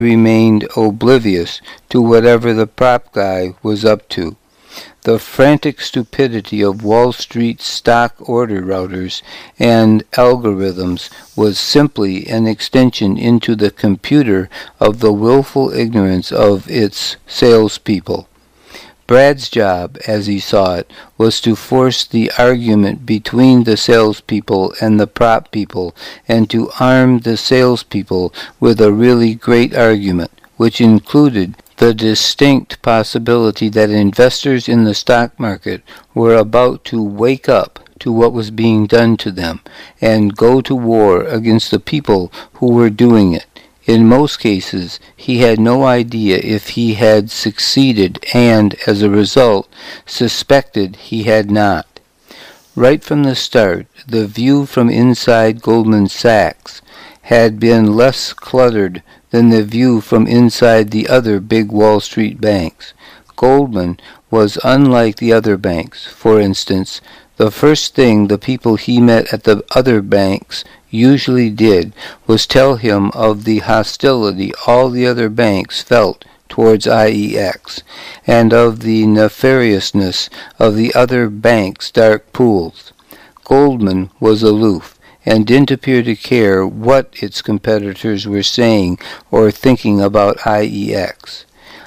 remained oblivious to whatever the prop guy was up to. The frantic stupidity of Wall Street stock order routers and algorithms was simply an extension into the computer of the willful ignorance of its salespeople. Brad's job, as he saw it, was to force the argument between the salespeople and the prop people, and to arm the salespeople with a really great argument, which included the distinct possibility that investors in the stock market were about to wake up to what was being done to them, and go to war against the people who were doing it. In most cases, he had no idea if he had succeeded and, as a result, suspected he had not. Right from the start, the view from inside Goldman Sachs had been less cluttered than the view from inside the other big Wall Street banks. Goldman was unlike the other banks. For instance, the first thing the people he met at the other banks usually did was tell him of the hostility all the other banks felt towards IEX, and of the nefariousness of the other banks' dark pools. Goldman was aloof, and didn't appear to care what its competitors were saying or thinking about IEX.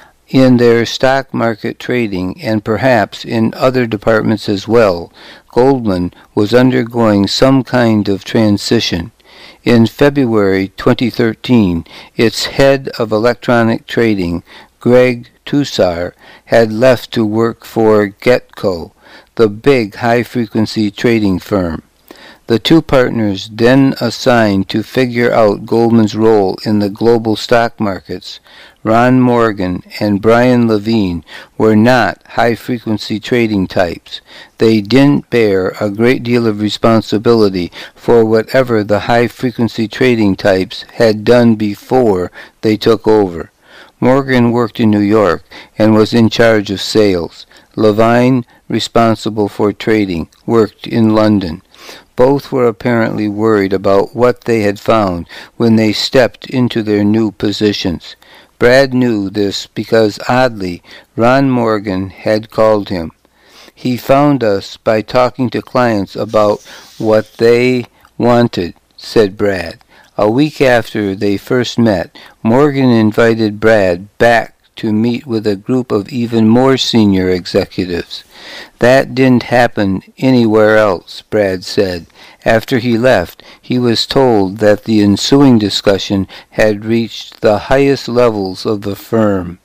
In their stock market trading, and perhaps in other departments as well, Goldman was undergoing some kind of transition. In February 2013, its head of electronic trading, Greg Tusar, had left to work for GetCo, the big high-frequency trading firm. The two partners then assigned to figure out Goldman's role in the global stock markets, Ron Morgan and Brian Levine, were not high-frequency trading types. They didn't bear a great deal of responsibility for whatever the high-frequency trading types had done before they took over. Morgan worked in New York and was in charge of sales. Levine, responsible for trading, worked in London. Both were apparently worried about what they had found when they stepped into their new positions. Brad knew this because, oddly, Ron Morgan had called him. He found us by talking to clients about what they wanted, said Brad. A week after they first met, Morgan invited Brad back to meet with a group of even more senior executives. That didn't happen anywhere else, Brad said. After he left, he was told that the ensuing discussion had reached the highest levels of the firm.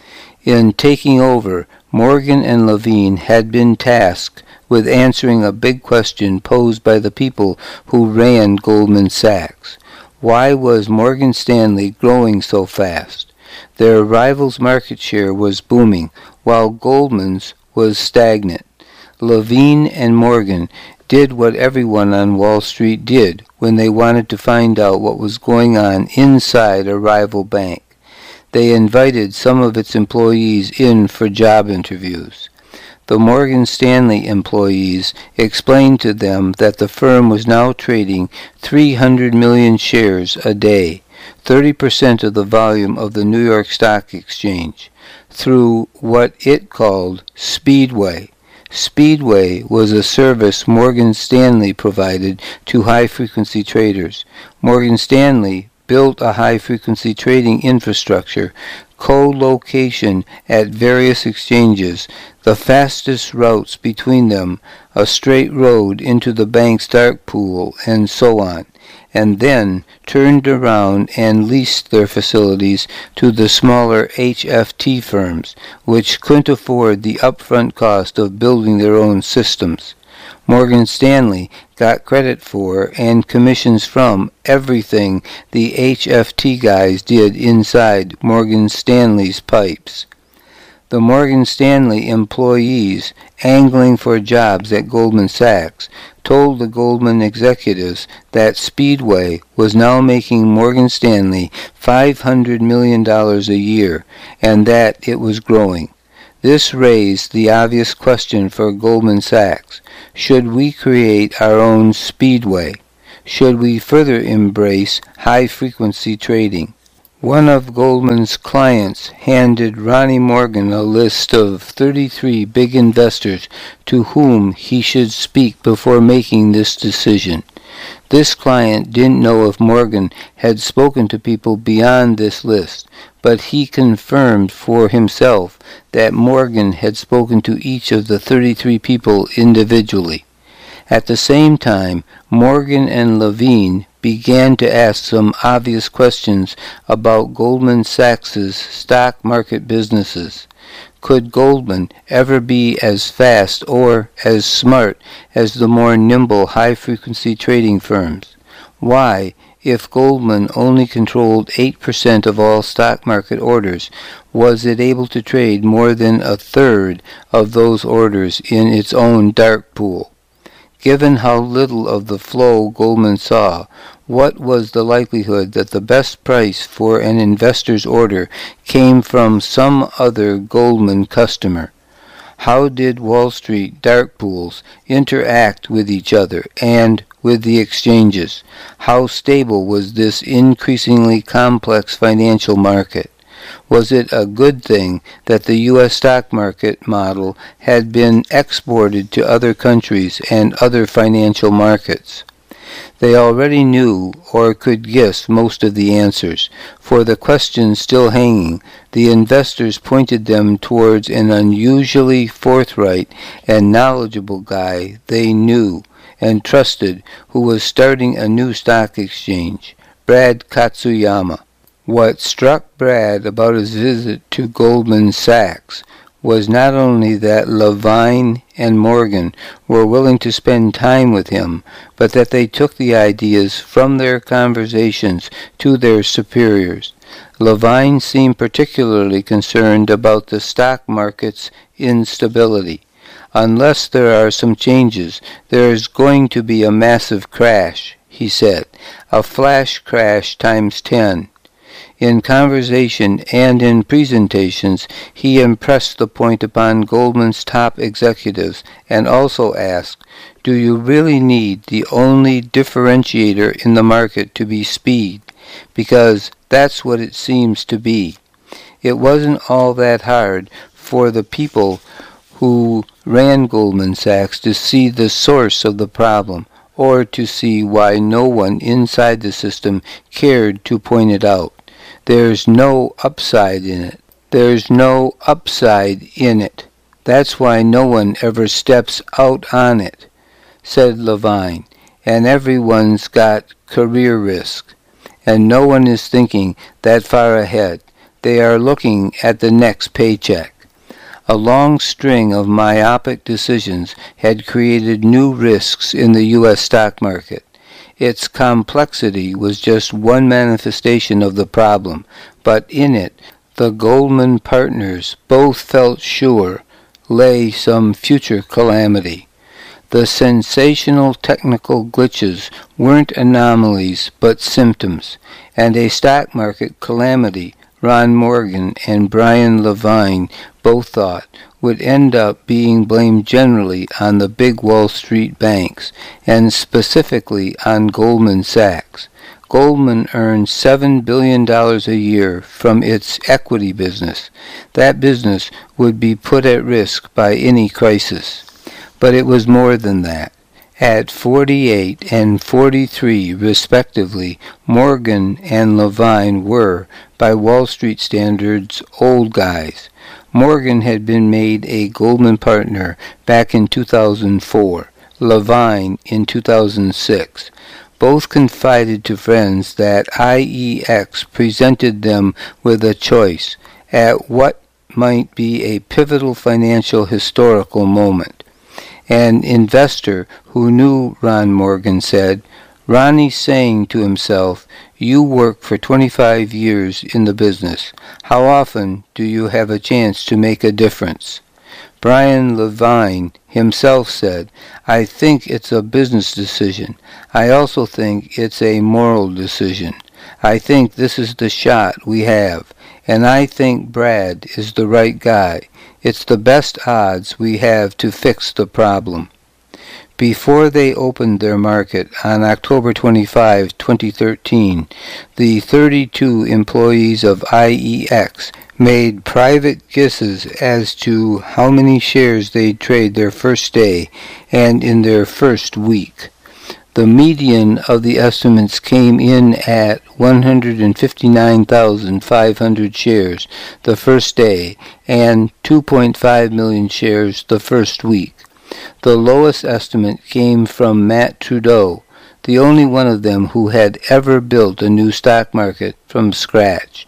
In taking over, Morgan and Levine had been tasked with answering a big question posed by the people who ran Goldman Sachs. Why was Morgan Stanley growing so fast? Their rival's market share was booming, while Goldman's was stagnant. Levine and Morgan did what everyone on Wall Street did when they wanted to find out what was going on inside a rival bank. They invited some of its employees in for job interviews. The Morgan Stanley employees explained to them that the firm was now trading 300 million shares a day, 30% of the volume of the New York Stock Exchange, through what it called Speedway. Speedway was a service Morgan Stanley provided to high-frequency traders. Morgan Stanley built a high-frequency trading infrastructure, co-location at various exchanges, the fastest routes between them, a straight road into the bank's dark pool, and so on, and then turned around and leased their facilities to the smaller HFT firms, which couldn't afford the upfront cost of building their own systems. Morgan Stanley got credit for and commissions from everything the HFT guys did inside Morgan Stanley's pipes. The Morgan Stanley employees angling for jobs at Goldman Sachs told the Goldman executives that Speedway was now making Morgan Stanley $500 million a year, and that it was growing. This raised the obvious question for Goldman Sachs. Should we create our own Speedway? Should we further embrace high-frequency trading? One of Goldman's clients handed Ronnie Morgan a list of 33 big investors to whom he should speak before making this decision. This client didn't know if Morgan had spoken to people beyond this list, but he confirmed for himself that Morgan had spoken to each of the 33 people individually. At the same time, Morgan and Levine began to ask some obvious questions about Goldman Sachs's stock market businesses. Could Goldman ever be as fast or as smart as the more nimble high-frequency trading firms? Why, if Goldman only controlled 8% of all stock market orders, was it able to trade more than a third of those orders in its own dark pool? Given how little of the flow Goldman saw, what was the likelihood that the best price for an investor's order came from some other Goldman customer? How did Wall Street dark pools interact with each other and with the exchanges? How stable was this increasingly complex financial market? Was it a good thing that the U.S. stock market model had been exported to other countries and other financial markets? They already knew or could guess most of the answers. For the questions still hanging, the investors pointed them towards an unusually forthright and knowledgeable guy they knew and trusted who was starting a new stock exchange, Brad Katsuyama. What struck Brad about his visit to Goldman Sachs was not only that Levine and Morgan were willing to spend time with him, but that they took the ideas from their conversations to their superiors. Levine seemed particularly concerned about the stock market's instability. Unless there are some changes, there is going to be a massive crash, he said, a flash crash times 10. In conversation and in presentations, he impressed the point upon Goldman's top executives and also asked, "Do you really need the only differentiator in the market to be speed? Because that's what it seems to be." It wasn't all that hard for the people who ran Goldman Sachs to see the source of the problem, or to see why no one inside the system cared to point it out. There's no upside in it. There's no upside in it. That's why no one ever steps out on it, said Levine. And everyone's got career risk. And no one is thinking that far ahead. They are looking at the next paycheck. A long string of myopic decisions had created new risks in the U.S. stock market. Its complexity was just one manifestation of the problem, but in it, the Goldman partners both felt sure lay some future calamity. The sensational technical glitches weren't anomalies but symptoms, and a stock market calamity, Ron Morgan and Brian Levine both thought, would end up being blamed generally on the big Wall Street banks, and specifically on Goldman Sachs. Goldman earned $7 billion a year from its equity business. That business would be put at risk by any crisis. But it was more than that. At 48 and 43, respectively, Morgan and Levine were, by Wall Street standards, old guys. Morgan had been made a Goldman partner back in 2004, Levine in 2006. Both confided to friends that IEX presented them with a choice at what might be a pivotal financial historical moment. An investor who knew Ron Morgan said, "Ronnie's saying to himself, you work for 25 years in the business. How often do you have a chance to make a difference?" Brian Levine himself said, "I think it's a business decision. I also think it's a moral decision. I think this is the shot we have, and I think Brad is the right guy. It's the best odds we have to fix the problem." Before they opened their market on October 25, 2013, the 32 employees of IEX made private guesses as to how many shares they'd trade their first day and in their first week. The median of the estimates came in at 159,500 shares the first day and 2.5 million shares the first week. The lowest estimate came from Matt Trudeau, the only one of them who had ever built a new stock market from scratch,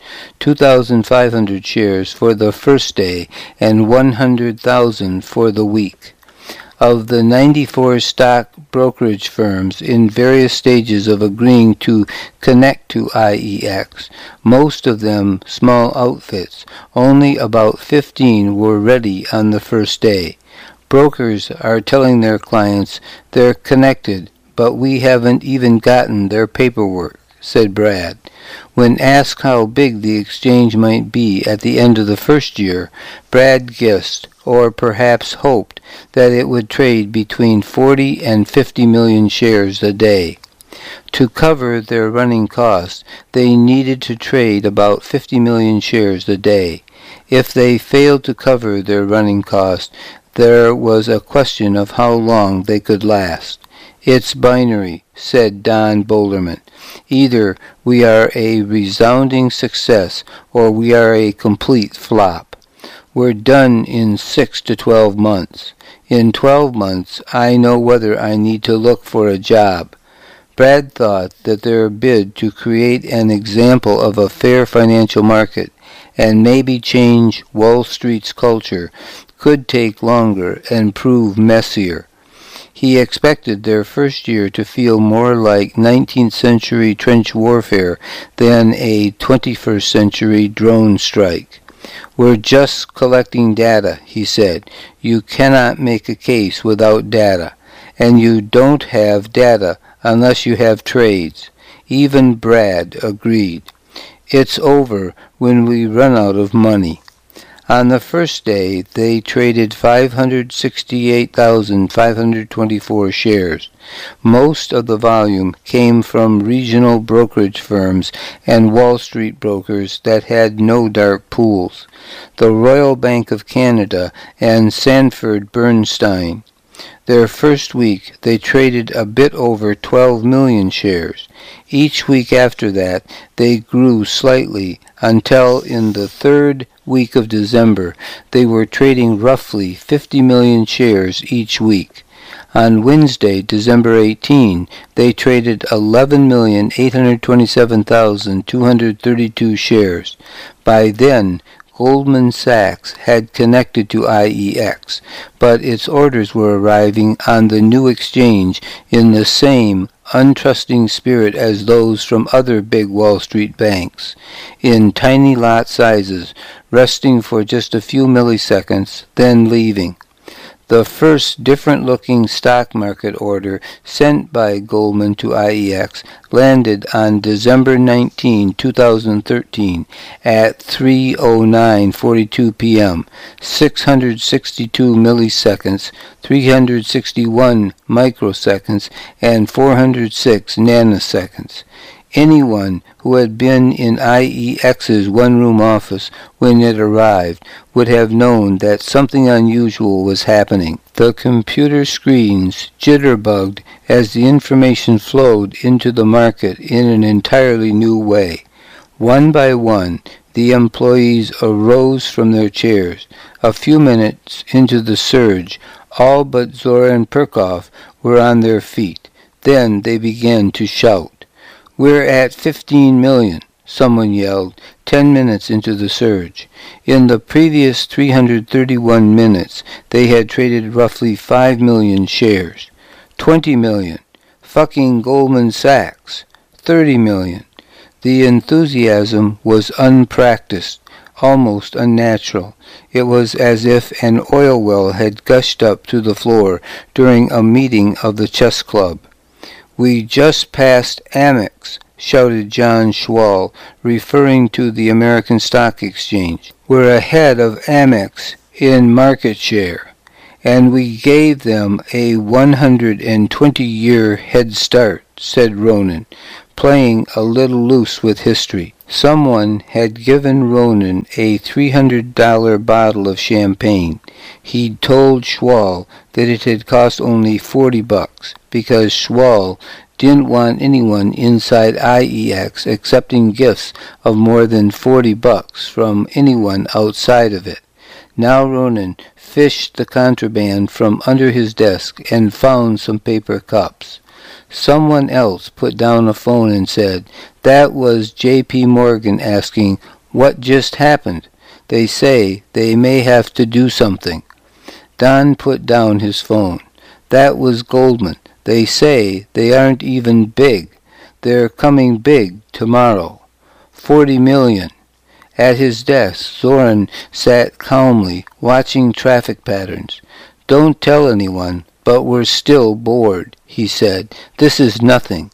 2,500 shares for the first day and 100,000 for the week. Of the 94 stock brokerage firms in various stages of agreeing to connect to IEX, most of them small outfits, only about 15 were ready on the first day. Brokers are telling their clients they're connected, but we haven't even gotten their paperwork, said Brad. When asked how big the exchange might be at the end of the first year, Brad guessed, or perhaps hoped, that it would trade between 40 and 50 million shares a day. To cover their running costs, they needed to trade about 50 million shares a day. If they failed to cover their running costs, there was a question of how long they could last. It's binary, said Don Bolerman. Either we are a resounding success or we are a complete flop. We're done in 6 to 12 months. In 12 months, I know whether I need to look for a job. Brad thought that their bid to create an example of a fair financial market and maybe change Wall Street's culture could take longer and prove messier. He expected their first year to feel more like 19th century trench warfare than a 21st century drone strike. We're just collecting data, he said. You cannot make a case without data, and you don't have data unless you have trades. Even Brad agreed. It's over when we run out of money. On the first day, they traded 568,524 shares. Most of the volume came from regional brokerage firms and Wall Street brokers that had no dark pools, the Royal Bank of Canada and Sanford Bernstein. Their first week, they traded a bit over 12 million shares. Each week after that, they grew slightly until in the third week of December, they were trading roughly 50 million shares each week. On Wednesday, December 18, they traded 11,827,232 shares. By then, Goldman Sachs had connected to IEX, but its orders were arriving on the new exchange in the same untrusting spirit as those from other big Wall Street banks, in tiny lot sizes, resting for just a few milliseconds, then leaving. The first different-looking stock market order sent by Goldman to IEX landed on December 19, 2013 at 3:09:42 p.m., 662 milliseconds, 361 microseconds, and 406 nanoseconds. Anyone who had been in IEX's one-room office when it arrived would have known that something unusual was happening. The computer screens jitterbugged as the information flowed into the market in an entirely new way. One by one, the employees arose from their chairs. A few minutes into the surge, all but Zoran Perkov were on their feet. Then they began to shout. "We're at 15 million, someone yelled, 10 minutes into the surge. In the previous 331 minutes, they had traded roughly 5 million shares. 20 million. Fucking Goldman Sachs. 30 million. The enthusiasm was unpracticed, almost unnatural. It was as if an oil well had gushed up to the floor during a meeting of the chess club. "We just passed Amex," shouted John Schwal, referring to the American Stock Exchange. "We're ahead of Amex in market share." and we gave them a 120-year head start, said Ronan, playing a little loose with history. Someone had given Ronan a $300 bottle of champagne. He'd told Schwal that it had cost only $40 because Schwal didn't want anyone inside IEX accepting gifts of more than $40 from anyone outside of it. Now Ronan fished the contraband from under his desk and found some paper cups. Someone else put down a phone and said, "That was J.P. Morgan asking, 'What just happened?' They say they may have to do something." Don put down his phone. "That was Goldman. They say they aren't even big. They're coming big tomorrow. 40 million. At his desk, Zoran sat calmly, watching traffic patterns. "Don't tell anyone, but we're still bored," he said. "This is nothing."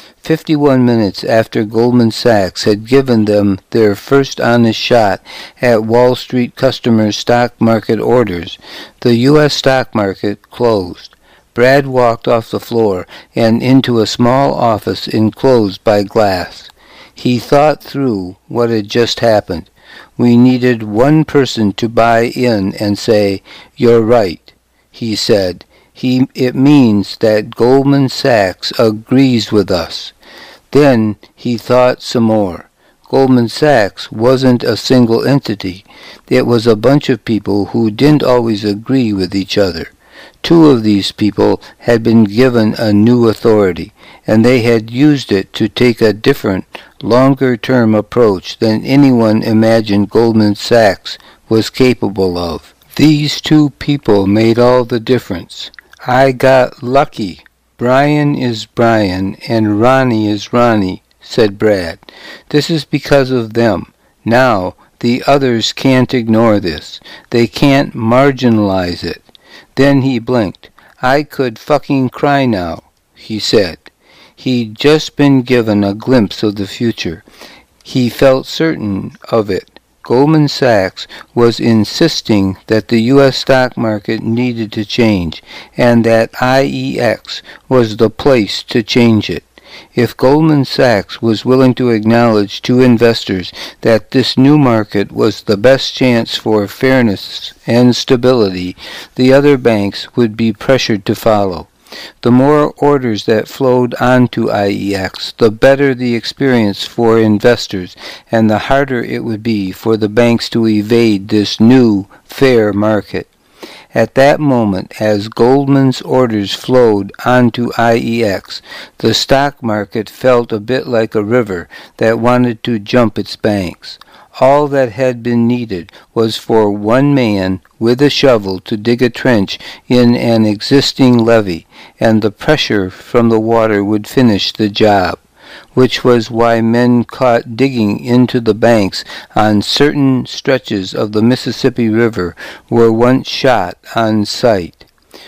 51 minutes after Goldman Sachs had given them their first honest shot at Wall Street customers' stock market orders, the U.S. stock market closed. Brad walked off the floor and into a small office enclosed by glass. He thought through what had just happened. We needed one person to buy in and say, "You're right," he said. It means that Goldman Sachs agrees with us. Then he thought some more. Goldman Sachs wasn't a single entity. It was a bunch of people who didn't always agree with each other. Two of these people had been given a new authority, and they had used it to take a different, longer-term approach than anyone imagined Goldman Sachs was capable of. These two people made all the difference. I got lucky. Brian is Brian, and Ronnie is Ronnie, said Brad. This is because of them. Now, the others can't ignore this. They can't marginalize it. Then he blinked. I could fucking cry now, he said. He'd just been given a glimpse of the future. He felt certain of it. Goldman Sachs was insisting that the U.S. stock market needed to change, and that IEX was the place to change it. If Goldman Sachs was willing to acknowledge to investors that this new market was the best chance for fairness and stability, the other banks would be pressured to follow. The more orders that flowed onto IEX, the better the experience for investors, and the harder it would be for the banks to evade this new, fair market. At that moment, as Goldman's orders flowed onto IEX, the stock market felt a bit like a river that wanted to jump its banks. All that had been needed was for one man with a shovel to dig a trench in an existing levee, and the pressure from the water would finish the job, which was why men caught digging into the banks on certain stretches of the Mississippi River were once shot on sight.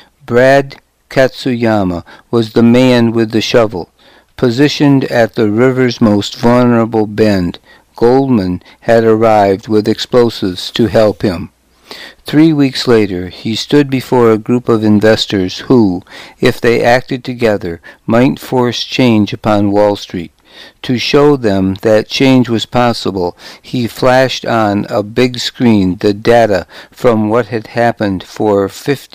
Brad Katsuyama was the man with the shovel. Positioned at the river's most vulnerable bend, Goldman had arrived with explosives to help him. 3 weeks later, he stood before a group of investors who, if they acted together, might force change upon Wall Street. To show them that change was possible, he flashed on a big screen the data from what had happened for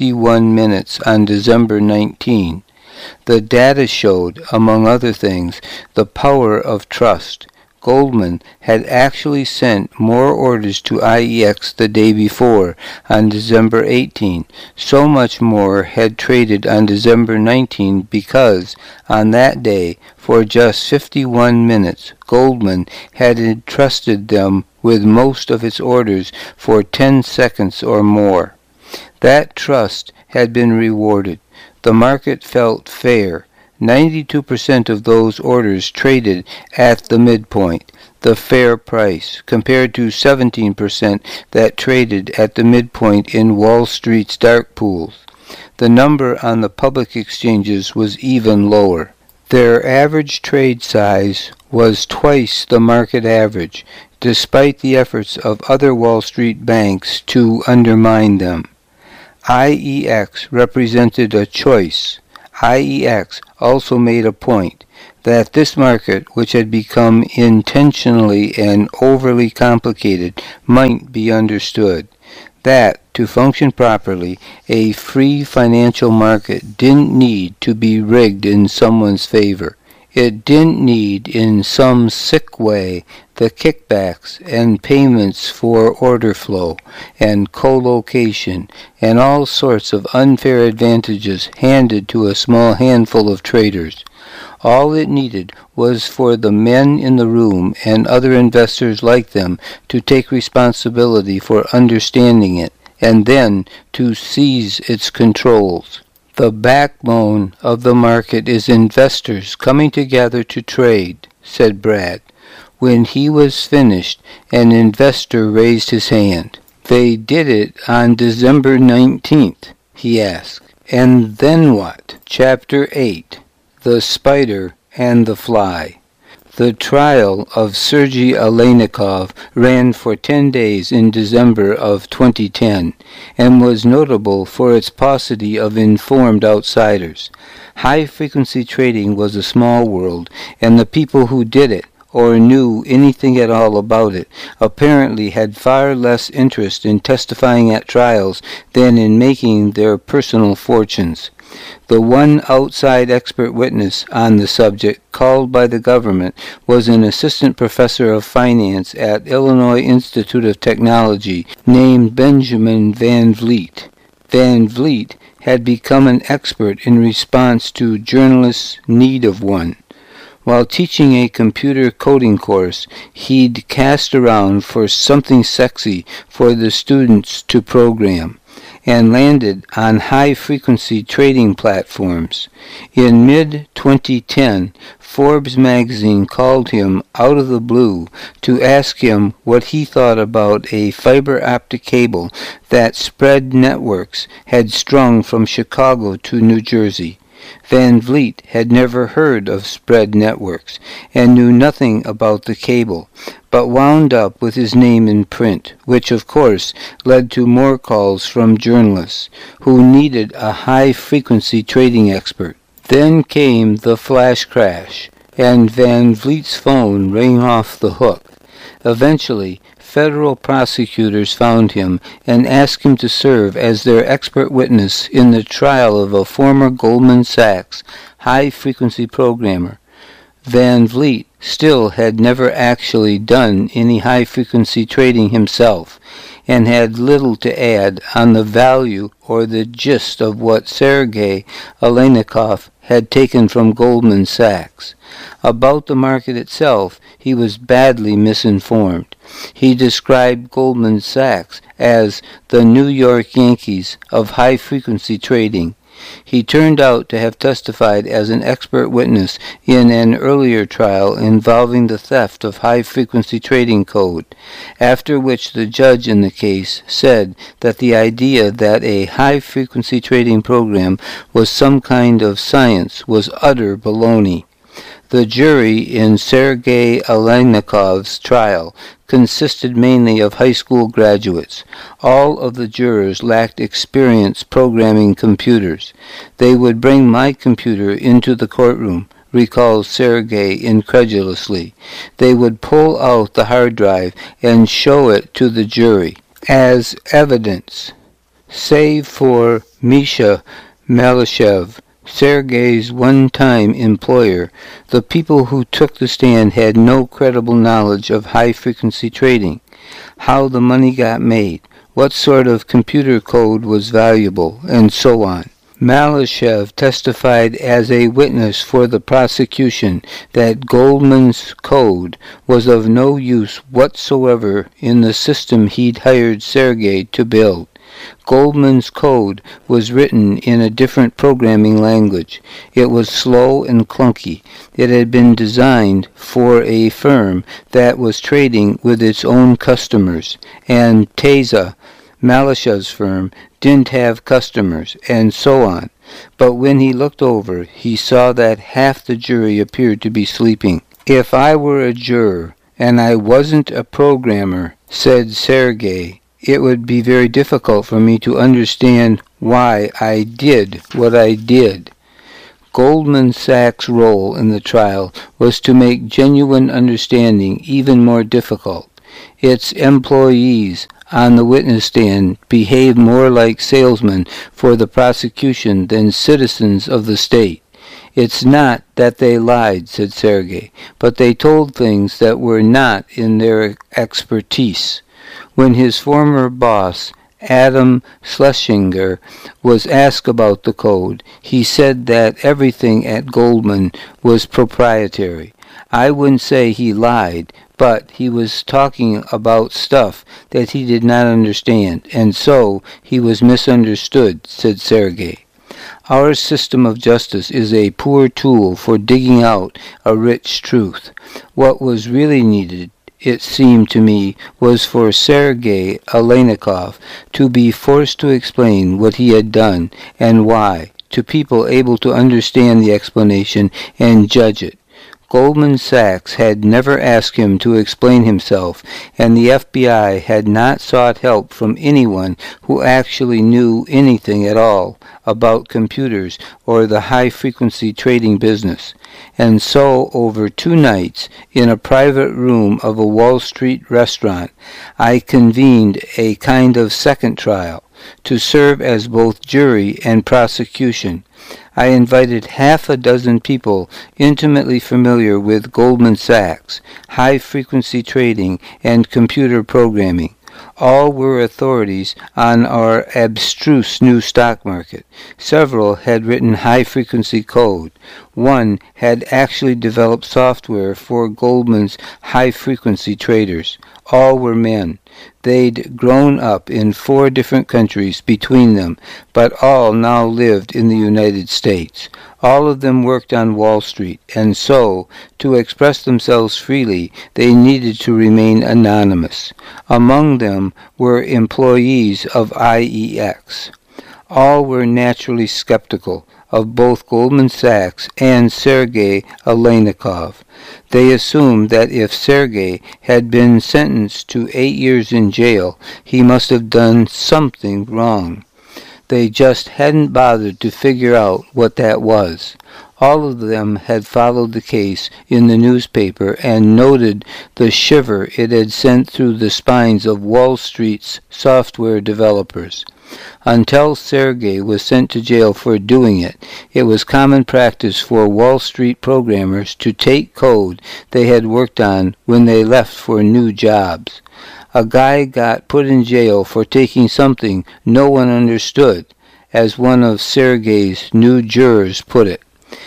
51 minutes on December 19. The data showed, among other things, the power of trust. Goldman had actually sent more orders to IEX the day before, on December 18. So much more had traded on December 19 because, on that day, for just 51 minutes, Goldman had entrusted them with most of its orders for 10 seconds or more. That trust had been rewarded. The market felt fair. 92% of those orders traded at the midpoint, the fair price, compared to 17% that traded at the midpoint in Wall Street's dark pools. The number on the public exchanges was even lower. Their average trade size was twice the market average, despite the efforts of other Wall Street banks to undermine them. IEX represented a choice. IEX also made a point that this market, which had become intentionally and overly complicated, might be understood. That, to function properly, a free financial market didn't need to be rigged in someone's favor. It didn't need, in some sick way, the kickbacks and payments for order flow and co-location and all sorts of unfair advantages handed to a small handful of traders. All it needed was for the men in the room and other investors like them to take responsibility for understanding it and then to seize its controls. The backbone of the market is investors coming together to trade, said Brad. When he was finished, an investor raised his hand. They did it on December 19th, he asked. And then what? Chapter 8. The Spider and the Fly. The trial of Sergei Aleynikov ran for 10 days in December of 2010 and was notable for its paucity of informed outsiders. High-frequency trading was a small world, and the people who did it, or knew anything at all about it, apparently had far less interest in testifying at trials than in making their personal fortunes. The one outside expert witness on the subject called by the government was an assistant professor of finance at Illinois Institute of Technology named Benjamin Van Vliet. Van Vliet had become an expert in response to journalists' need of one. While teaching a computer coding course, he'd cast around for something sexy for the students to program, and landed on high-frequency trading platforms. In mid-2010, Forbes magazine called him out of the blue to ask him what he thought about a fiber optic cable that Spread Networks had strung from Chicago to New Jersey. Van Vliet had never heard of Spread Networks and knew nothing about the cable, but wound up with his name in print, which of course led to more calls from journalists who needed a high-frequency trading expert. Then came the flash crash, and Van Vliet's phone rang off the hook. Eventually, federal prosecutors found him and asked him to serve as their expert witness in the trial of a former Goldman Sachs high-frequency programmer. Van Vliet still had never actually done any high-frequency trading himself, and had little to add on the value or the gist of what Sergei Aleynikov had taken from Goldman Sachs. About the market itself, he was badly misinformed. He described Goldman Sachs as the New York Yankees of high-frequency trading. He turned out to have testified as an expert witness in an earlier trial involving the theft of high-frequency trading code, after which the judge in the case said that the idea that a high-frequency trading program was some kind of science was utter baloney. The jury in Sergei Aleynikov's trial consisted mainly of high school graduates. All of the jurors lacked experience programming computers. They would bring my computer into the courtroom, recalls Sergei incredulously. They would pull out the hard drive and show it to the jury as evidence. Save for Misha Malyshev, Sergei's one-time employer, the people who took the stand had no credible knowledge of high-frequency trading, how the money got made, what sort of computer code was valuable, and so on. Malyshev testified as a witness for the prosecution that Goldman's code was of no use whatsoever in the system he'd hired Sergei to build. Goldman's code was written in a different programming language. It was slow and clunky. It had been designed for a firm that was trading with its own customers, and Teza, Malyshev's firm, didn't have customers, and so on. But when he looked over, he saw that half the jury appeared to be sleeping. If I were a juror, and I wasn't a programmer, said Sergei, it would be very difficult for me to understand why I did what I did. Goldman Sachs' role in the trial was to make genuine understanding even more difficult. Its employees on the witness stand behaved more like salesmen for the prosecution than citizens of the state. It's not that they lied, said Sergei, but they told things that were not in their expertise. When his former boss, Adam Schlesinger, was asked about the code, he said that everything at Goldman was proprietary. I wouldn't say he lied, but he was talking about stuff that he did not understand, and so he was misunderstood, said Sergei. Our system of justice is a poor tool for digging out a rich truth. What was really needed, it seemed to me, was for Sergei Aleynikov to be forced to explain what he had done and why, to people able to understand the explanation and judge it. Goldman Sachs had never asked him to explain himself, and the FBI had not sought help from anyone who actually knew anything at all about computers or the high-frequency trading business. And so, over 2 nights, in a private room of a Wall Street restaurant, I convened a kind of second trial, to serve as both jury and prosecution. I invited half a dozen people intimately familiar with Goldman Sachs, high-frequency trading, and computer programming. All were authorities on our abstruse new stock market. Several had written high-frequency code. One had actually developed software for Goldman's high-frequency traders. All were men. They'd grown up in 4 different countries between them, but all now lived in the United States. All of them worked on Wall Street, and so, to express themselves freely, they needed to remain anonymous. Among them were employees of IEX. All were naturally skeptical of both Goldman Sachs and Sergei Aleynikov. They assumed that if Sergei had been sentenced to 8 years in jail, he must have done something wrong. They just hadn't bothered to figure out what that was. All of them had followed the case in the newspaper and noted the shiver it had sent through the spines of Wall Street's software developers. Until Sergei was sent to jail for doing it, it was common practice for Wall Street programmers to take code they had worked on when they left for new jobs. A guy got put in jail for taking something no one understood, as one of Sergei's new jurors put it.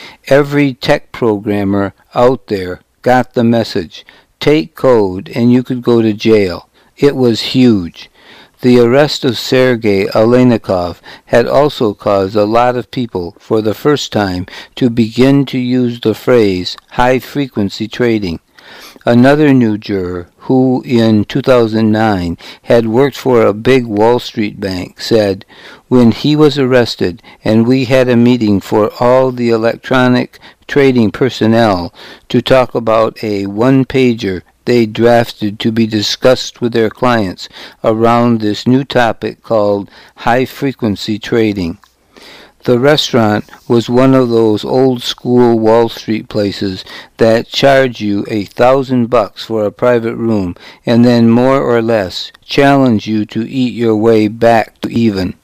Every tech programmer out there got the message. Take code and you could go to jail. It was huge. The arrest of Sergei Aleynikov had also caused a lot of people, for the first time, to begin to use the phrase high-frequency trading. Another new juror, who in 2009 had worked for a big Wall Street bank, said, when he was arrested and we had a meeting for all the electronic trading personnel to talk about a one-pager they drafted to be discussed with their clients around this new topic called high-frequency trading. The restaurant was one of those old-school Wall Street places that charge you $1,000 for a private room and then more or less challenge you to eat your way back to even.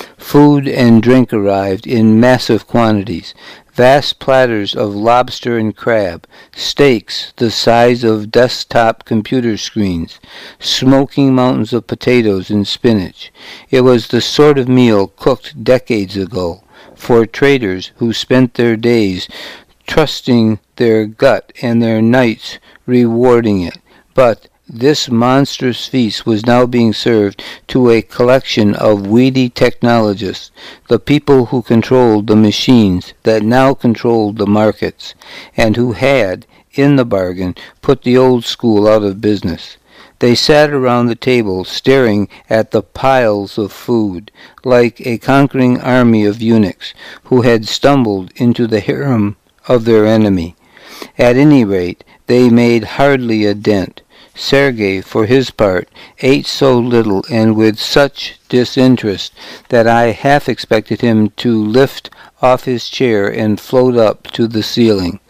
Food and drink arrived in massive quantities. Vast platters of lobster and crab, steaks the size of desktop computer screens, smoking mountains of potatoes and spinach. It was the sort of meal cooked decades ago for traders who spent their days trusting their gut and their nights rewarding it. But this monstrous feast was now being served to a collection of weedy technologists, the people who controlled the machines that now controlled the markets, and who had, in the bargain, put the old school out of business. They sat around the table staring at the piles of food, like a conquering army of eunuchs who had stumbled into the harem of their enemy. At any rate, they made hardly a dent. Sergei, for his part, ate so little and with such disinterest that I half expected him to lift off his chair and float up to the ceiling.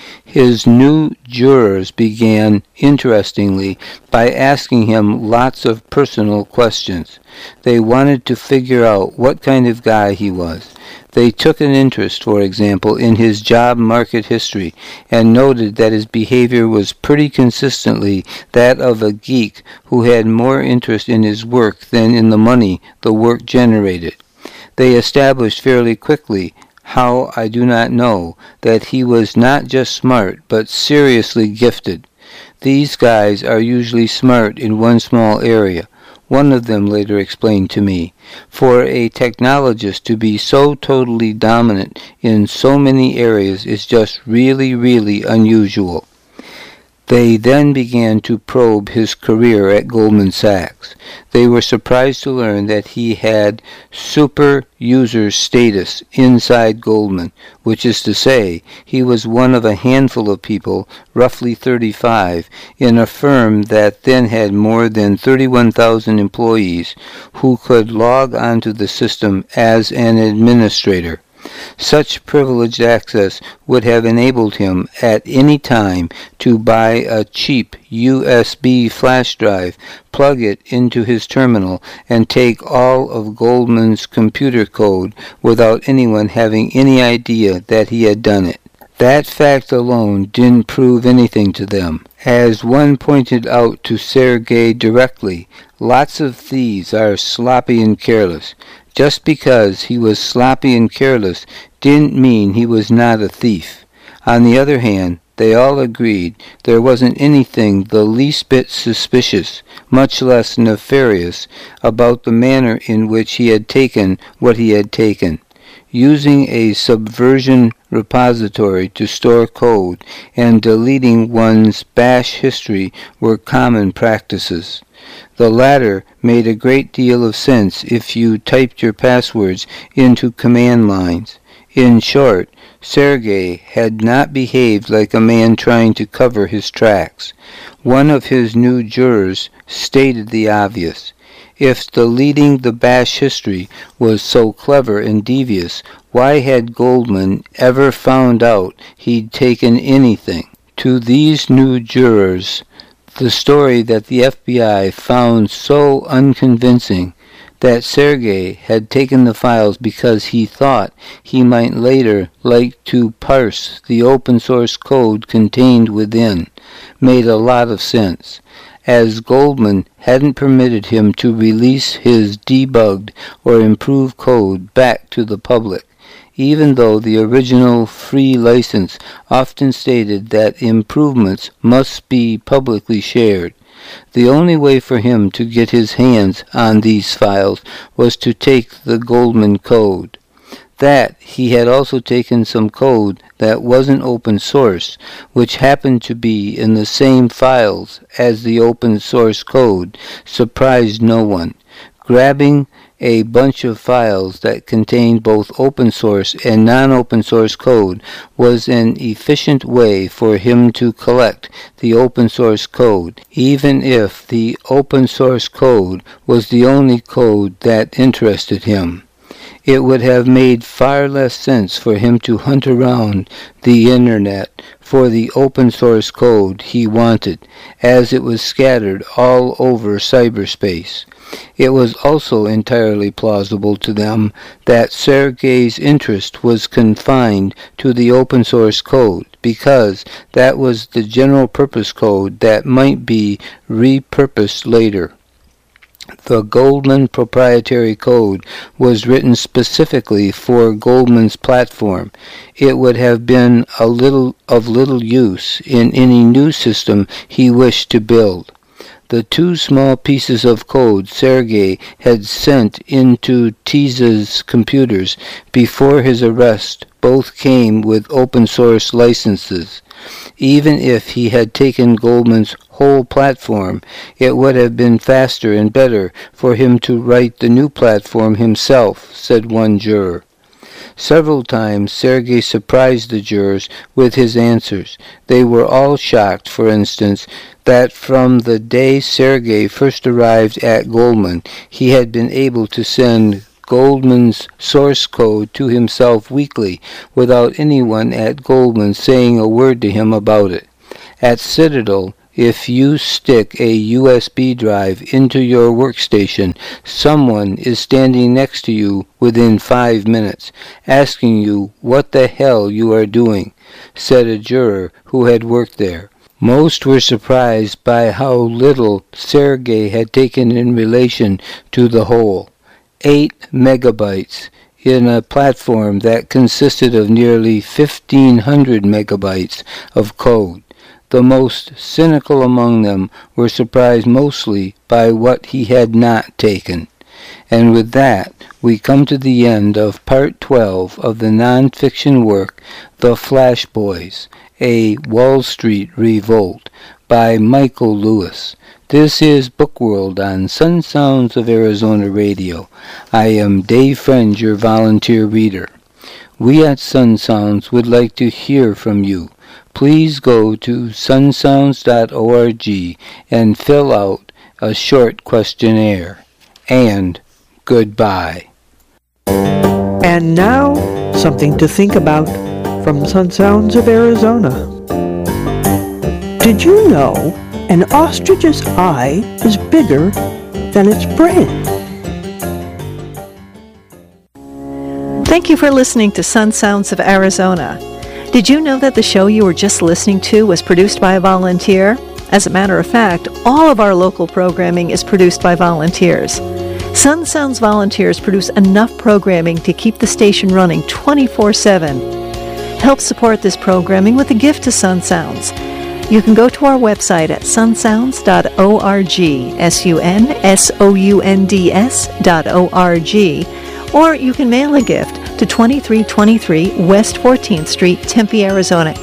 His new jurors began, interestingly, by asking him lots of personal questions. They wanted to figure out what kind of guy he was. They took an interest, for example, in his job market history, and noted that his behavior was pretty consistently that of a geek who had more interest in his work than in the money the work generated. They established fairly quickly, how I do not know, that he was not just smart, but seriously gifted. These guys are usually smart in one small area. One of them later explained to me, for a technologist to be so totally dominant in so many areas is just really, really unusual. They then began to probe his career at Goldman Sachs. They were surprised to learn that he had super user status inside Goldman, which is to say, he was one of a handful of people, roughly 35, in a firm that then had more than 31,000 employees who could log onto the system as an administrator. Such privileged access would have enabled him at any time to buy a cheap USB flash drive, plug it into his terminal, and take all of Goldman's computer code without anyone having any idea that he had done it. That fact alone didn't prove anything to them. As one pointed out to Sergei directly, lots of thieves are sloppy and careless. Just because he was sloppy and careless didn't mean he was not a thief. On the other hand, they all agreed there wasn't anything the least bit suspicious, much less nefarious, about the manner in which he had taken what he had taken. Using a subversion repository to store code and deleting one's bash history were common practices. The latter made a great deal of sense if you typed your passwords into command lines. In short, Sergei had not behaved like a man trying to cover his tracks. One of his new jurors stated the obvious. If deleting the bash history was so clever and devious, why had Goldman ever found out he'd taken anything? To these new jurors, the story that the FBI found so unconvincing that Sergei had taken the files because he thought he might later like to parse the open source code contained within made a lot of sense, as Goldman hadn't permitted him to release his debugged or improved code back to the public, even though the original free license often stated that improvements must be publicly shared. The only way for him to get his hands on these files was to take the Goldman code. That he had also taken some code that wasn't open source, which happened to be in the same files as the open source code, surprised no one. Grabbing a bunch of files that contained both open source and non-open source code was an efficient way for him to collect the open source code, even if the open source code was the only code that interested him. It would have made far less sense for him to hunt around the internet for the open source code he wanted, as it was scattered all over cyberspace. It was also entirely plausible to them that Sergei's interest was confined to the open source code, because that was the general purpose code that might be repurposed later. The Goldman proprietary code was written specifically for Goldman's platform. It would have been of little use in any new system he wished to build. The two small pieces of code Sergei had sent into Tisa's computers before his arrest both came with open source licenses. Even if he had taken Goldman's whole platform, it would have been faster and better for him to write the new platform himself, said one juror. Several times Sergei surprised the jurors with his answers. They were all shocked, for instance, that from the day Sergei first arrived at Goldman, he had been able to send Goldman's source code to himself weekly without anyone at Goldman saying a word to him about it. At Citadel, if you stick a USB drive into your workstation, someone is standing next to you within 5 minutes, asking you what the hell you are doing, said a juror who had worked there. Most were surprised by how little Sergei had taken in relation to the whole. 8 megabytes in a platform that consisted of nearly 1,500 megabytes of code. The most cynical among them were surprised mostly by what he had not taken. And with that, we come to the end of Part 12 of the non-fiction work, The Flash Boys, A Wall Street Revolt, by Michael Lewis. This is Bookworld on Sun Sounds of Arizona Radio. I am Dave Friend, your volunteer reader. We at Sun Sounds would like to hear from you. Please go to sunsounds.org and fill out a short questionnaire. And goodbye. And now, something to think about from Sun Sounds of Arizona. Did you know an ostrich's eye is bigger than its brain? Thank you for listening to Sun Sounds of Arizona. Did you know that the show you were just listening to was produced by a volunteer? As a matter of fact, all of our local programming is produced by volunteers. Sun Sounds volunteers produce enough programming to keep the station running 24/7. Help support this programming with a gift to Sun Sounds. You can go to our website at sunsounds.org, sunsounds.org, or you can mail a gift to 2323 West 14th Street, Tempe, Arizona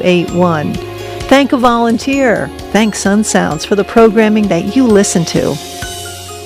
85281. Thank a volunteer. Thank Sun Sounds for the programming that you listen to.